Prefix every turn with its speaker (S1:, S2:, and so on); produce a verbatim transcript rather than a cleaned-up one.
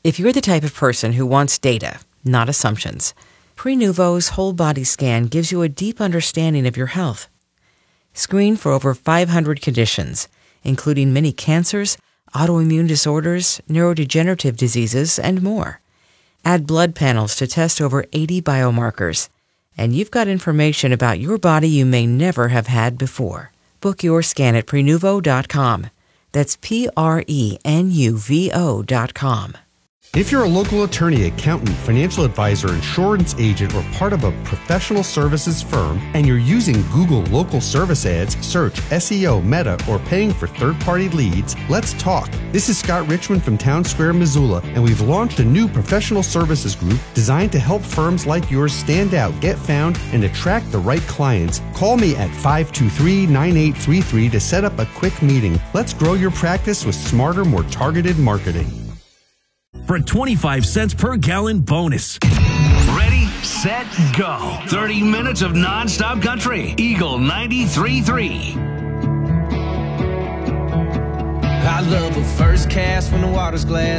S1: If you're the type of person who wants data, not assumptions, Prenuvo's whole body scan gives you a deep understanding of your health. Screen for over five hundred conditions, including many cancers, autoimmune disorders, neurodegenerative diseases, and more. Add blood panels to test over eighty biomarkers, and you've got information about your body you may never have had before. Book your scan at Prenuvo dot com. That's P R E N U V O dot com.
S2: If you're a local attorney, accountant, financial advisor, insurance agent, or part of a professional services firm, and you're using Google local service ads, search, S E O, Meta, or paying for third-party leads, let's talk. This is Scott Richmond from Town Square, Missoula, and we've launched a new professional services group designed to help firms like yours stand out, get found, and attract the right clients. Call me at five two three, nine eight three three to set up a quick meeting. Let's grow your practice with smarter, more targeted marketing.
S3: For a twenty-five cents per gallon bonus.
S4: Ready, set, go. thirty minutes of nonstop country. Eagle ninety-three point three.
S5: I love a first cast when the water's glass.